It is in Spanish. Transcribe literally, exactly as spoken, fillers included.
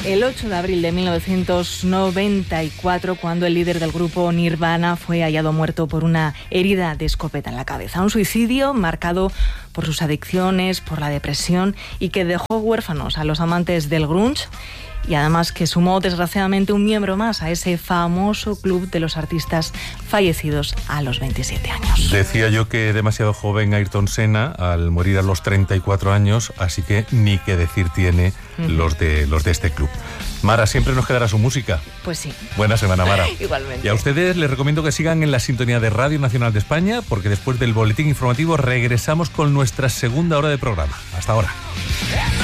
el ocho de abril de mil novecientos noventa y cuatro, cuando el líder del grupo Nirvana fue hallado muerto por una herida de escopeta en la cabeza. Un suicidio marcado por sus adicciones, por la depresión, y que dejó huérfanos a los amantes del grunge, y además que sumó desgraciadamente un miembro más a ese famoso club de los artistas fallecidos a los veintisiete años. Decía yo que demasiado joven Ayrton Senna al morir a los treinta y cuatro años, así que ni qué decir tiene uh-huh. los de los de este club. Mara, siempre nos quedará su música. Pues sí. Buena semana, Mara. Igualmente. Y a ustedes les recomiendo que sigan en la sintonía de Radio Nacional de España, porque después del boletín informativo regresamos con nuestra segunda hora de programa. Hasta ahora.